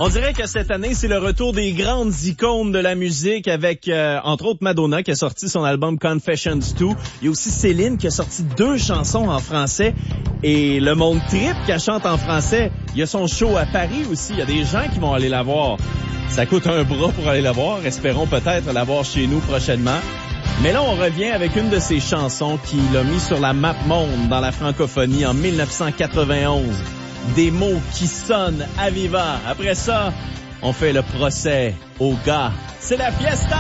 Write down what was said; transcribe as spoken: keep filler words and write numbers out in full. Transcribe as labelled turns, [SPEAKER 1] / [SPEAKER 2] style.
[SPEAKER 1] On dirait que cette année, c'est le retour des grandes icônes de la musique avec, euh, entre autres, Madonna qui a sorti son album Confessions deux. Il y a aussi Céline qui a sorti deux chansons en français. Et le monde trip qu'elle chante en français. Il y a son show à Paris aussi. Il y a des gens qui vont aller la voir. Ça coûte un bras pour aller la voir. Espérons peut-être la voir chez nous prochainement. Mais là, on revient avec une de ses chansons qui l'a mis sur la map monde dans la francophonie en dix-neuf cent quatre-vingt-onze. Des mots qui sonnent à viva. Après ça, on fait le procès aux gars. C'est la fiesta!